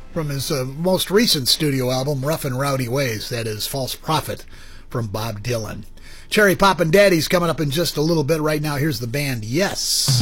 from his most recent studio album, Rough and Rowdy Ways. That is False Prophet from Bob Dylan. Cherry Poppin' Daddy's coming up in just a little bit. Right now, here's the band Yes.